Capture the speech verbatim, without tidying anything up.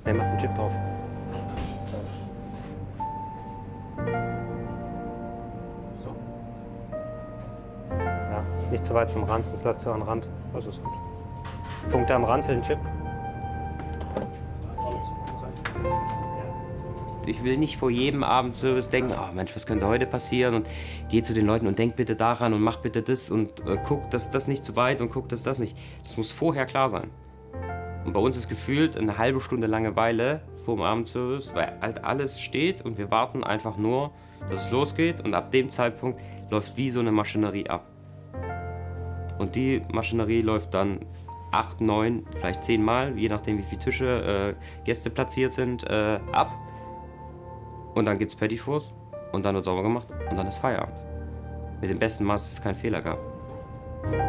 Ne, machst den Chip drauf. So. So. Ja, nicht zu weit zum Rand, sonst läuft es so an den Rand. Also ist gut. Punkte am Rand für den Chip. Ich will nicht vor jedem Abendservice denken, oh Mensch, was könnte heute passieren? Und geh zu den Leuten und denk bitte daran und mach bitte das und äh, guck, dass das nicht zu weit und guck, dass das nicht. Das muss vorher klar sein. Und bei uns ist gefühlt eine halbe Stunde Langeweile vor dem Abendservice, weil halt alles steht und wir warten einfach nur, dass es losgeht. Und ab dem Zeitpunkt läuft wie so eine Maschinerie ab. Und die Maschinerie läuft dann acht, neun, vielleicht zehn Mal, je nachdem wie viele Tische, äh, Gäste platziert sind, äh, ab. Und dann gibt's Petit Fours und dann wird sauber gemacht und dann ist Feierabend. Mit dem besten Maß, dass es keinen Fehler gab.